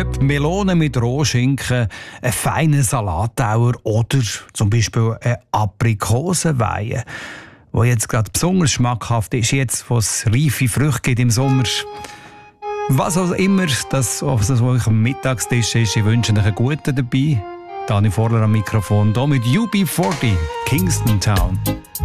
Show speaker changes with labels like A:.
A: Ob Melonen mit Rohschinken, ein feiner Salattauer oder zum Beispiel eine Aprikosenweihe, die jetzt gerade besonders schmackhaft ist, jetzt wo es reife Früchte gibt im Sommer. Was auch immer das euch am Mittagstisch ist, ich wünsche euch einen guten dabei. Dani Vorler am Mikrofon, hier mit UB40, Kingston Town.